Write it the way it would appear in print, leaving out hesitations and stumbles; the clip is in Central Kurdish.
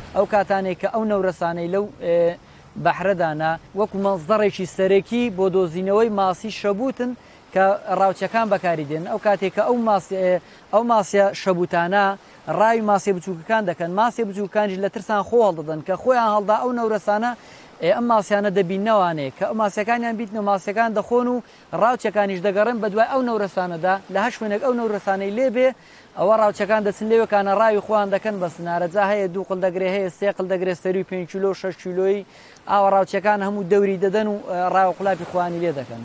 ئەو کاتانێک کە ئەو نەورەسانەی لەو بەحرەدانا وەکو مەزدەڕێکی سەرەکی بۆ دۆزینەوەی ماسی شەبوتن کە ڕاوچەکان بەکاری دێن ئەو کاتێک کە ئەو ماسیە شەبوتانە ڕاوی ماسیە بچووکەکان دەکەن ماسیە بچووکەکانیش لە ترسان خۆ هەڵدەدەن کە خۆیان هەڵدا ئەو نەورەسانە ئەم ماسیانە دەبینەوانەیە کە ئەو ماسیەکانیان بیتنەوە ماسیەکان دەخۆن و ڕاوچەکانیش دەگەڕن بە دوای ئەو نەورەسانەدا لە هەش شوێنێک ئەو نەورەسانەی لێبێ ئەوە ڕاوچەکان دەچن لێوەکانە ڕاوی خۆیان دەکەن بە سنارەجا هەیە 2 قڵ دەگرێ هەیە 3 قڵ دەگرێت سەروی 5 کیلۆ 6 کیلۆیی ئاوە ڕاوچەکان هەموو دەوری دەدەن و ڕاو قولاپی خوانی لێ دەکەن